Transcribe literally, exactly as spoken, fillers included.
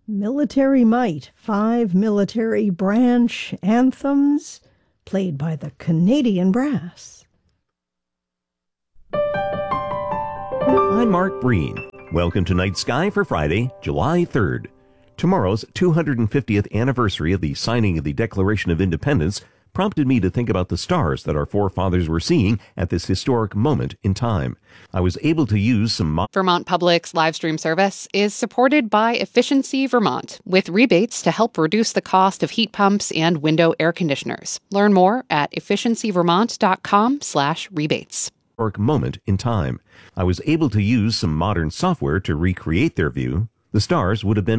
Military Might, five military branch anthems played by the Canadian Brass. I'm Mark Breen. Welcome to Night Sky for Friday, July third. Tomorrow's two hundred fiftieth anniversary of the signing of the Declaration of Independence prompted me to think about the stars that our forefathers were seeing at this historic moment in time. I was able to use some... Mo- Vermont Public's live stream service is supported by Efficiency Vermont, with rebates to help reduce the cost of heat pumps and window air conditioners. Learn more at efficiencyvermont.com slash rebates. Moment in time. I was able to use some modern software to recreate their view. The stars would have been